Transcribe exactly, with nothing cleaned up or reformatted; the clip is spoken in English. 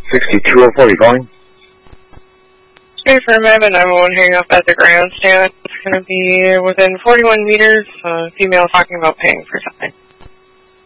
sixty-two oh four, you calling? Okay, firm, I have a nine one one hang up at the grandstand. It's going to be within forty-one meters. Uh, female talking about paying for something.